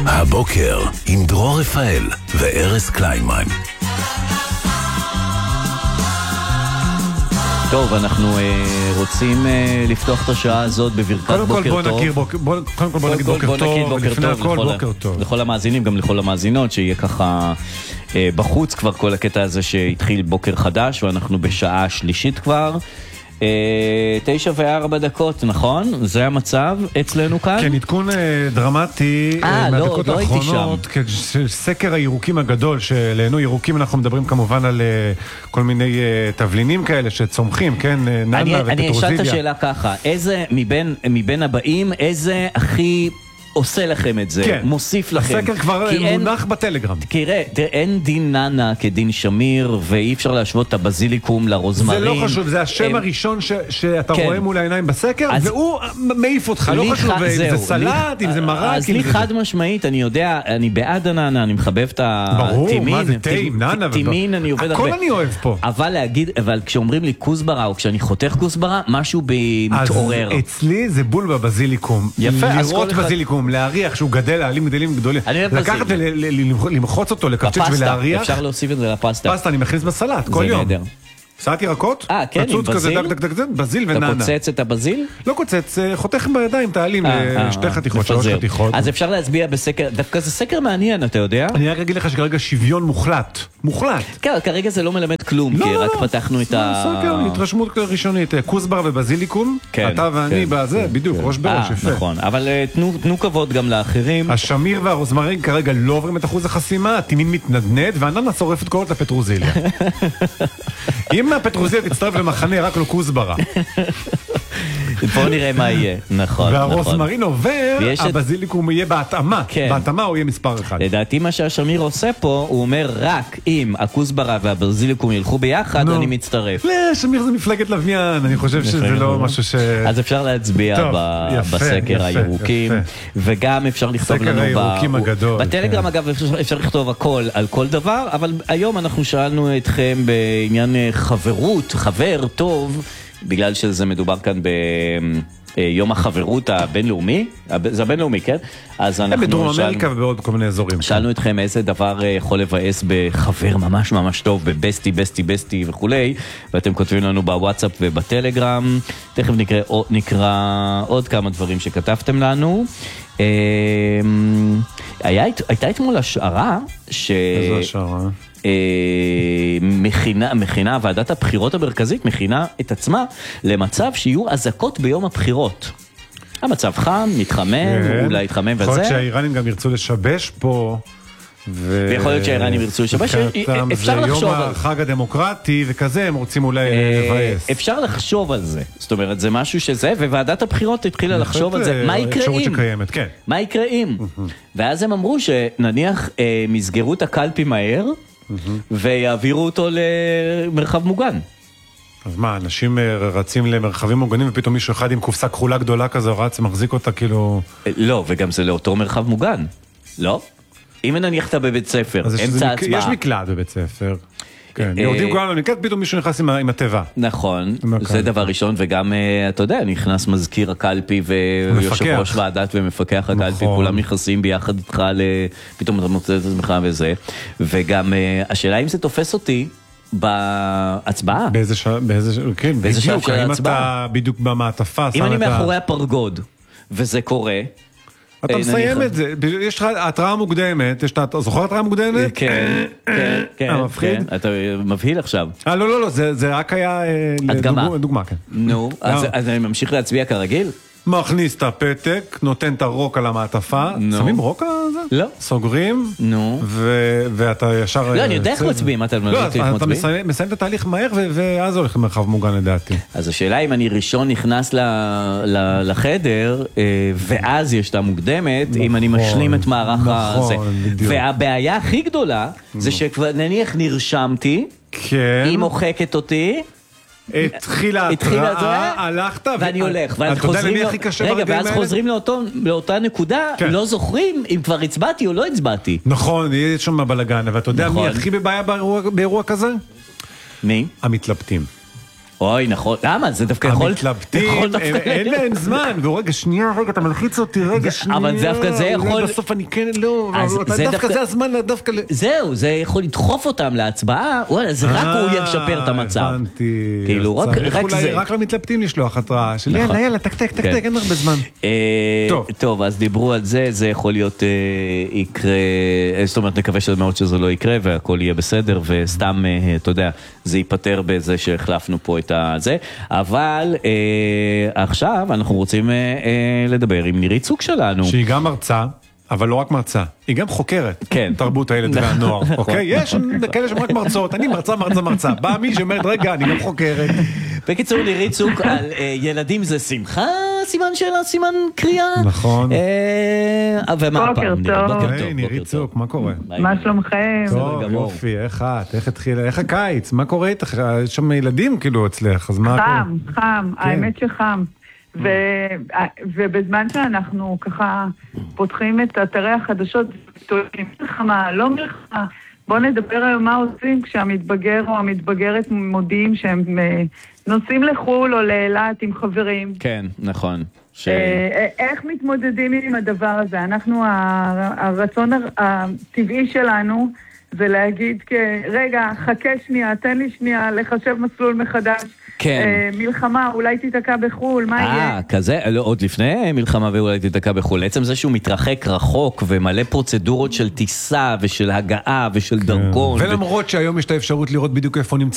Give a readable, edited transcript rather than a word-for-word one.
הבוקר עם דרור רפאל וארז קליינמן. טוב, אנחנו רוצים לפתוח את השעה הזאת בברכת בוקר טוב. קודם כל בוא נגיד בוקר טוב, לפני הכל בוקר טוב. לכל המאזינים, גם לכל המאזינות, שיהיה ככה בחוץ כבר כל הקטע הזה שהתחיל בוקר חדש, ואנחנו בשעה שלישית כבר. 9:04, נכון? זה המצב אצלנו כאן? כן, עדכון דרמטי מהדקות האחרונות, סקר הירוקים הגדול, שלנו ירוקים אנחנו מדברים כמובן על כל מיני תבלינים כאלה שצומחים, כן? נאנה ופטרוזיליה. אני אשאל את השאלה ככה, איזה מבין הבאים, איזה הכי עושה לכם את זה, מוסיף לכם. הסקר כבר מונח בטלגרם. תראה, אין דין נאנה כדין שמיר, ואי אפשר להשוות את הבזיליקום לרוזמרין. זה לא חשוב, זה השם הראשון שאתה רואה מול העיניים בסקר, והוא מעיף אותך, לא חשוב אם זה סלט, אם זה מרק. אז לי חד משמעית, אני יודע, אני בעד הנאנה, אני מחבב את הטימין. ברור, מה זה טעים, נאנה. טימין אני עובד הרבה. הכל אני אוהב פה. אבל כשאומרים לי כוסברה, או כשאני חותך כוסברה, משהו מתעורר. אז אצלי זה בול בבזיליקום. יפה, לראות בזיליקום, להריח שהוא גדל, העלים גדלים גדולים. לקחת ולמחוץ אותו, לקצ'ץ' ולהריח. אפשר להוסיף את זה לפסטה. פסטה אני מכניס בסלט, כל יום. סלט ירקות? כן, עם בזיל? בזיל ונאנה. אתה קוצץ את הבזיל? לא קוצץ, חותך בידיים, תעלים לשתי חתיכות, 3 חתיכות. אז אפשר להצביע בסקר, דווקא זה סקר מעניין, אתה יודע? אני רק אגיד לך שכרגע שוויון מוחלט. מוחלט. כן, כרגע זה לא מלמד כלום, כי רק פתחנו את סקר, התרשמות ראשונית, כוסבר ובזיליקום, אתה ואני בזה, בדיוק, ראש בראש, יפה. נכון, אבל תנו כבוד גם לאחרים. השמיר והרוזמרין כרגע לא עוברים את אחוז החסימה, הטימין מתנדנד, והננה שורפת קולות לפטרוזיליה. אם הפטרוזיליה תצטרף למחנה, רק לא כוסברה. בואו נראה מה יהיה, נכון. והרוזמרין עובר, הבזיליקום יהיה בהתאמה. בהתאמה הוא יהיה מספר 1. לדעתי מה שהשמיר עושה פה, הוא אומר רק אם הכוסברה והבזיליקום ילכו ביחד, אני מצטרף. לא, שמיר זה מפלגת לוויין, אני חושב שזה לא משהו ש... אז אפשר להצביע בסקר הירוקים, וגם אפשר לכתוב לנו... סקר הירוקים הגדול. בטלגרם אגב אפשר לכתוב הכל על כל דבר, אבל היום אנחנו שאלנו אתכם בעניין חברות, חבר טוב, בגלל שזה מדובר כאן ביום החברות הבינלאומי, זה הבינלאומי, כן? אז אנחנו בדרום אמריקה ובעוד כל מיני אזורים. שאלנו אתכם איזה דבר יכול לבאס בחבר ממש ממש טוב, בבסטי, בסטי, בסטי וכולי, ואתם כותבים לנו בוואטסאפ ובטלגרם. תכף נקרא עוד כמה דברים שכתבתם לנו. הייתה אתמול השערה איזו השערה? מכינה, ועדת הבחירות המרכזית מכינה את עצמה למצב שיהיו אזעקות ביום הבחירות. המצב חם, מתחמם, אולי יתחמם וזה. יכול להיות שהאיראנים גם ירצו לשבש פה. ויכול להיות שהאיראנים ירצו לשבש. אפשר לחשוב. זה יום החג הדמוקרטי וכזה, הם רוצים אולי לבאס. אפשר לחשוב על זה. זאת אומרת, זה משהו שזה, וועדת הבחירות התחילה לחשוב על זה. מה יקרה אם? מה יקרה אם? ואז הם אמרו שנניח מסגרו את הקלפי מהר, ויעבירו אותו למרחב מוגן. אז מה, אנשים רצים למרחבים מוגנים ופתאום מישהו אחד עם קופסה כחולה גדולה כזו רץ, מחזיק אותה כאילו... לא, וגם זה לאותו מרחב מוגן. לא? אם נניח אתה בבית ספר, אמצע הצבעה... יש מקלט בבית ספר. כן, יורדים כולנו נקלט, פתאום מישהו נכנס עם הטבע. נכון, זה דבר ראשון, וגם, אתה יודע, נכנס מזכיר הקלפי ויושב ראש ועדת ומפקח הקלפי, כולם נכנסים ביחד איתך, פתאום אתה מוצא את עצמך וזה, וגם השאלה אם זה תופס אותי בהצבעה. כן, בדיוק, האם אתה בדיוק במעטפה, אם אני מאחורי הפרגוד, וזה קורה, אתה מסיים את זה, יש לך התראה מוקדמת, אתה זוכר התראה מוקדמת? כן, מפחיד. אתה מבהיל עכשיו. לא, זה רק היה לדוגמה, כן. נו, אז אני ממשיך להצביע כרגיל? מכניס את הפתק, נותן את הרוק על המעטפה, שמים רוק על זה? לא. סוגרים, ואתה ישר... לא, אני יודע איך מצביעים, אתה מסיים את התהליך מהר, ואז הולך למרחב מוגן לדעתי. אז השאלה אם אני ראשון נכנס לחדר, ואז יש את המוקדמת, אם אני משלים את מערך הזה. והבעיה הכי גדולה, זה שכבר נניח נרשמתי, היא מוחקת אותי, התחילה התראה, הלכת ואני הולך, ואז חוזרים לאותה נקודה, לא זוכרים אם כבר הצבעתי או לא הצבעתי. נכון, יש שם בלגן, אבל אתה יודע מי הכי בבעיה באירוע כזה? מי? המתלבטים. אוי, נכון. למה? זה דווקא יכול... המתלבטים, אין להם זמן. ורגע, שנייה, אתה מלחיץ אותי, רגע, שנייה. אבל דווקא זה יכול... בסוף אני כן, לא, דווקא זה הזמן, דווקא... זהו, זה יכול לדחוף אותם להצבעה, זה רק הוא ישפר את המצב. הבנתי. כאילו, רק זה. רק למתלבטים לשלוח התראה. יאללה, תק, אין הרבה זמן. טוב, אז דיברו על זה, זה יכול להיות יקרה, זאת אומרת, נקווה מאוד שזה לא יקרה, והכל יהיה בסדר, וסתם, אתה יודע, זה ייפטר בזה שהחלפנו פה את זה, אבל עכשיו אנחנו רוצים לדבר עם נירית צוק שלנו. שהיא גם מרצה, אבל לא רק מרצה, היא גם חוקרת. כן. תרבות הילד והנוער, אוקיי? יש כאלה שהן רק מרצות, אני מרצה. באה מי שאומרת, רגע, אני גם חוקרת. בקיצור, נירית צוק על ילדים זה שמחה, סימן שאלה, סימן קריאה. נכון. ומה הפעם? בוקר טוב. היי, נירית צוק, מה קורה? מה שלומכם? טוב, יופי, איך את? איך התחילה? איך הקיץ? מה קורה איתך? יש שם ילדים כאילו אצלך, אז מה... חם, האמת שחם. ובזמן שאנחנו ככה פותחים את אתרי החדשות, מלחמה, לא מלחמה, בואו נדבר היום מה עושים כשהמתבגר או המתבגרת מודיעים שהם נוסעים לחול או לאילת עם חברים. כן, נכון. איך מתמודדים עם הדבר הזה? אנחנו, הרצון הטבעי שלנו זה להגיד, רגע, חכה שנייה, תן לי שנייה, לחשב מסלול מחדש. כן. מלחמה, אולי תיתקע בחול, מה יהיה? כזה, עוד לפני מלחמה ואולי תיתקע בחול. עצם זה שהוא מתרחק רחוק ומלא פרוצדורות של טיסה ושל הגעה ושל דרכון. ולמרות שהיום יש את האפשרות לראות בדיוק איפה נמצא